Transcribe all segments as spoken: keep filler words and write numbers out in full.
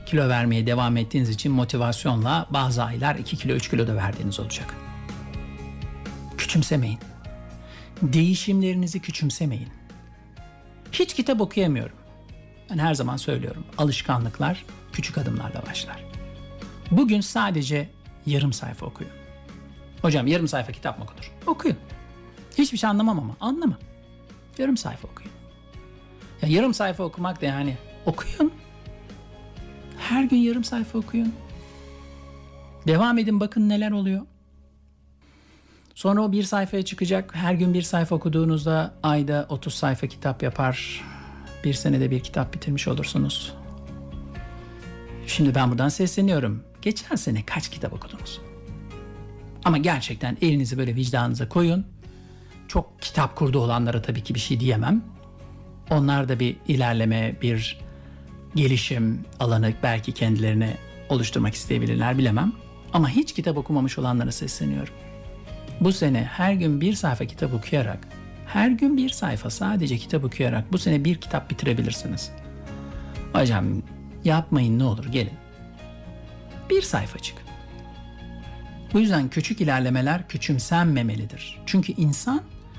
kilo vermeye devam ettiğiniz için motivasyonla bazı aylar iki kilo üç kilo da verdiğiniz olacak. Küçümsemeyin. Değişimlerinizi küçümsemeyin. Hiç kitap okuyamıyorum. Ben her zaman söylüyorum. Alışkanlıklar küçük adımlarla başlar. Bugün sadece yarım sayfa okuyun. Hocam yarım sayfa kitap mı okunur? Okuyun. Hiçbir şey anlamam ama anlama. Yarım sayfa okuyun. Ya yarım sayfa okumak da yani okuyun. Her gün yarım sayfa okuyun. Devam edin, bakın neler oluyor. Sonra o bir sayfaya çıkacak. Her gün bir sayfa okuduğunuzda ayda otuz sayfa kitap yapar. Bir senede bir kitap bitirmiş olursunuz. Şimdi ben buradan sesleniyorum. Geçen sene kaç kitap okudunuz? Ama gerçekten elinizi böyle vicdanınıza koyun. Çok kitap kurdu olanlara tabii ki bir şey diyemem. Onlar da bir ilerleme, bir gelişim alanı belki kendilerine oluşturmak isteyebilirler, bilemem. Ama hiç kitap okumamış olanlara sesleniyorum. Bu sene her gün bir sayfa kitap okuyarak, her gün bir sayfa sadece kitap okuyarak bu sene bir kitap bitirebilirsiniz. Hocam yapmayın ne olur, gelin. Bir sayfa çıkın. Bu yüzden küçük ilerlemeler küçümsenmemelidir. Çünkü insan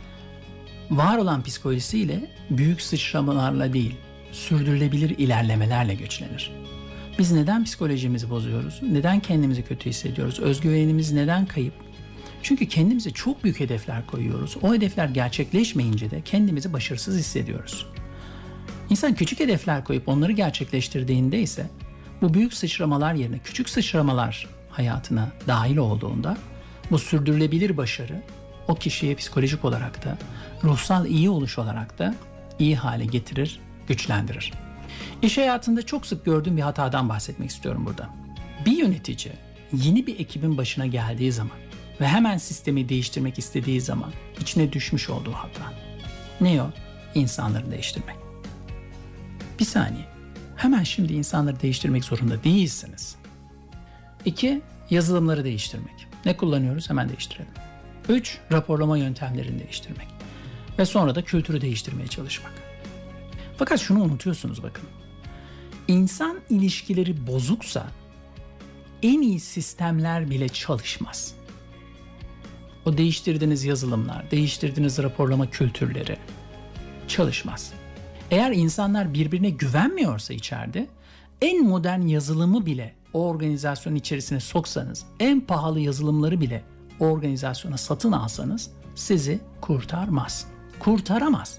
var olan psikolojisiyle büyük sıçramalarla değil, sürdürülebilir ilerlemelerle güçlenir. Biz neden psikolojimizi bozuyoruz? Neden kendimizi kötü hissediyoruz? Özgüvenimiz neden kayıp? Çünkü kendimize çok büyük hedefler koyuyoruz. O hedefler gerçekleşmeyince de kendimizi başarısız hissediyoruz. İnsan küçük hedefler koyup onları gerçekleştirdiğinde ise bu büyük sıçramalar yerine küçük sıçramalar hayatına dahil olduğunda bu sürdürülebilir başarı o kişiye psikolojik olarak da ruhsal iyi oluş olarak da iyi hale getirir, güçlendirir. İş hayatında çok sık gördüğüm bir hatadan bahsetmek istiyorum burada. Bir yönetici yeni bir ekibin başına geldiği zaman ve hemen sistemi değiştirmek istediği zaman içine düşmüş olduğu hata. Ne o? İnsanları değiştirmek. Bir saniye. Hemen şimdi insanları değiştirmek zorunda değilsiniz. İki, yazılımları değiştirmek. Ne kullanıyoruz? Hemen değiştirelim. Üç, raporlama yöntemlerini değiştirmek. Ve sonra da kültürü değiştirmeye çalışmak. Fakat şunu unutuyorsunuz bakın. İnsan ilişkileri bozuksa en iyi sistemler bile çalışmaz. O değiştirdiğiniz yazılımlar, değiştirdiğiniz raporlama kültürleri çalışmaz. Eğer insanlar birbirine güvenmiyorsa içeride en modern yazılımı bile o organizasyonun içerisine soksanız, en pahalı yazılımları bile o organizasyona satın alsanız sizi kurtarmaz. Kurtaramaz.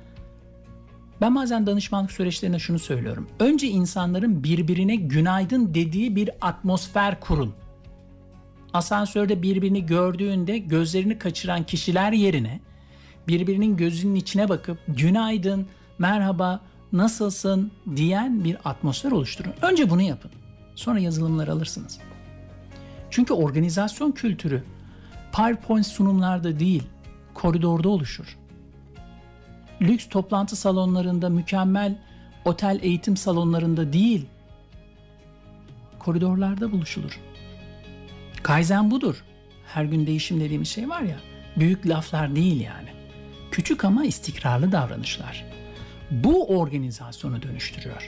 Ben bazen danışmanlık süreçlerinde şunu söylüyorum. Önce insanların birbirine günaydın dediği bir atmosfer kurun. Asansörde birbirini gördüğünde gözlerini kaçıran kişiler yerine birbirinin gözünün içine bakıp günaydın, merhaba, nasılsın diyen bir atmosfer oluşturun. Önce bunu yapın. Sonra yazılımları alırsınız. Çünkü organizasyon kültürü PowerPoint sunumlarda değil, koridorda oluşur. Lüks toplantı salonlarında, mükemmel otel eğitim salonlarında değil, koridorlarda buluşulur. Kaizen budur. Her gün değişim dediğimiz şey var ya, büyük laflar değil yani. Küçük ama istikrarlı davranışlar. Bu organizasyonu dönüştürüyor.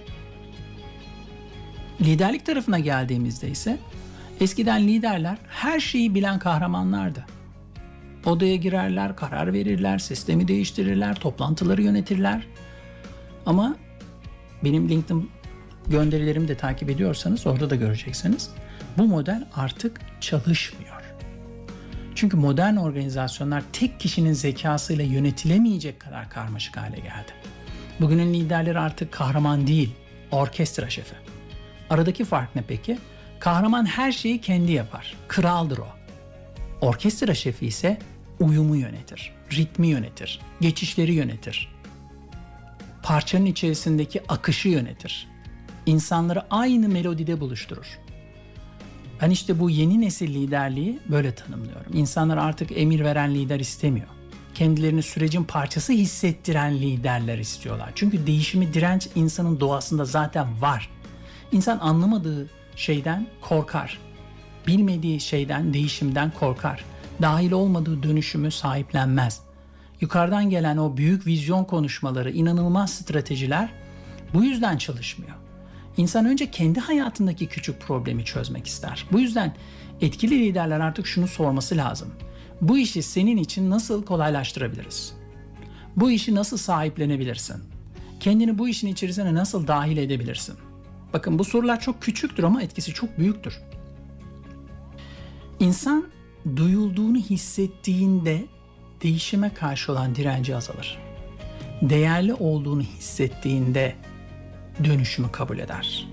Liderlik tarafına geldiğimizde ise eskiden liderler her şeyi bilen kahramanlardı. Odaya girerler, karar verirler, sistemi değiştirirler, toplantıları yönetirler. Ama benim LinkedIn gönderilerimi de takip ediyorsanız orada da göreceksiniz. Bu model artık çalışmıyor. Çünkü modern organizasyonlar tek kişinin zekasıyla yönetilemeyecek kadar karmaşık hale geldi. Bugünün liderleri artık kahraman değil, orkestra şefi. Aradaki fark ne peki? Kahraman her şeyi kendi yapar. Kraldır o. Orkestra şefi ise uyumu yönetir, ritmi yönetir, geçişleri yönetir. Parçanın içerisindeki akışı yönetir. İnsanları aynı melodide buluşturur. Ben işte bu yeni nesil liderliği böyle tanımlıyorum. İnsanlar artık emir veren lider istemiyor. Kendilerini sürecin parçası hissettiren liderler istiyorlar. Çünkü değişimi, direnç insanın doğasında zaten var. İnsan anlamadığı şeyden korkar. Bilmediği şeyden, değişimden korkar. Dahil olmadığı dönüşümü sahiplenmez. Yukarıdan gelen o büyük vizyon konuşmaları, inanılmaz stratejiler bu yüzden çalışmıyor. İnsan önce kendi hayatındaki küçük problemi çözmek ister. Bu yüzden etkili liderler artık şunu sorması lazım. Bu işi senin için nasıl kolaylaştırabiliriz? Bu işi nasıl sahiplenebilirsin? Kendini bu işin içerisine nasıl dahil edebilirsin? Bakın bu sorular çok küçüktür ama etkisi çok büyüktür. İnsan duyulduğunu hissettiğinde değişime karşı olan direnci azalır. Değerli olduğunu hissettiğinde dönüşümü kabul eder.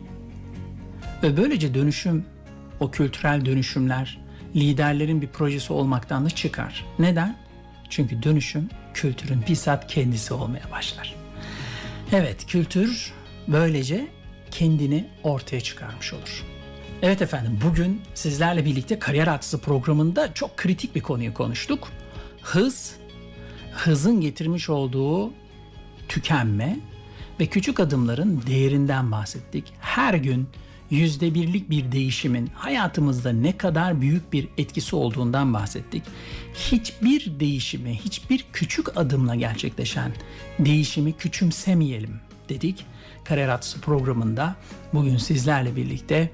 Ve böylece dönüşüm, o kültürel dönüşümler liderlerin bir projesi olmaktan da çıkar. Neden? Çünkü dönüşüm kültürün bizzat kendisi olmaya başlar. Evet, kültür böylece kendini ortaya çıkarmış olur. Evet efendim, bugün sizlerle birlikte Kariyer Atlası programında çok kritik bir konuyu konuştuk. Hız, hızın getirmiş olduğu tükenme ve küçük adımların değerinden bahsettik. Her gün yüzde birlik bir değişimin hayatımızda ne kadar büyük bir etkisi olduğundan bahsettik. Hiçbir değişimi, hiçbir küçük adımla gerçekleşen değişimi küçümsemeyelim dedik. Kariyer Atlası programında bugün sizlerle birlikte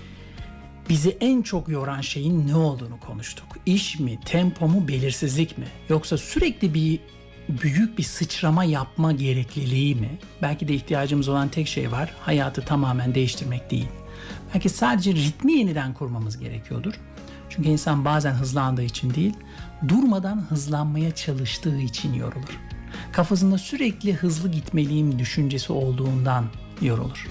bizi en çok yoran şeyin ne olduğunu konuştuk. İş mi, tempo mu, belirsizlik mi? Yoksa sürekli bir büyük bir sıçrama yapma gerekliliği mi? Belki de ihtiyacımız olan tek şey var. Hayatı tamamen değiştirmek değil. Belki sadece ritmi yeniden kurmamız gerekiyordur. Çünkü insan bazen hızlandığı için değil, durmadan hızlanmaya çalıştığı için yorulur. Kafasında sürekli hızlı gitmeliyim düşüncesi olduğundan yorulur.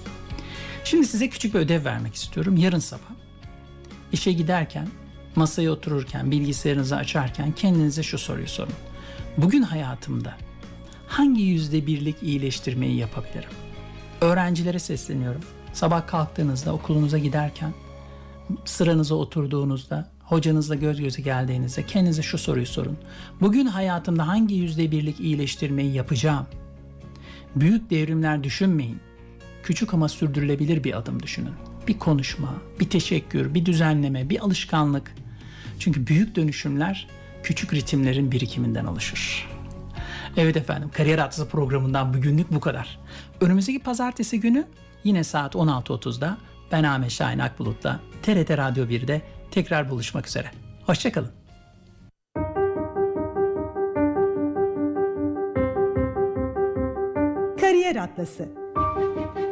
Şimdi size küçük bir ödev vermek istiyorum. Yarın sabah işe giderken, masaya otururken, bilgisayarınızı açarken kendinize şu soruyu sorun. Bugün hayatımda hangi yüzde birlik iyileştirmeyi yapabilirim? Öğrencilere sesleniyorum. Sabah kalktığınızda, okulunuza giderken, sıranıza oturduğunuzda, hocanızla göz göze geldiğinizde kendinize şu soruyu sorun. Bugün hayatımda hangi yüzde birlik iyileştirmeyi yapacağım? Büyük devrimler düşünmeyin. Küçük ama sürdürülebilir bir adım düşünün. Bir konuşma, bir teşekkür, bir düzenleme, bir alışkanlık. Çünkü büyük dönüşümler küçük ritimlerin birikiminden oluşur. Evet efendim, Kariyer Atlası programından bugünlük bu kadar. Önümüzdeki pazartesi günü yine saat on altı otuzda ben Ahmet Şahin Akbulut'la T R T Radyo bir'de tekrar buluşmak üzere. Hoşçakalın. Kariyer Atlası.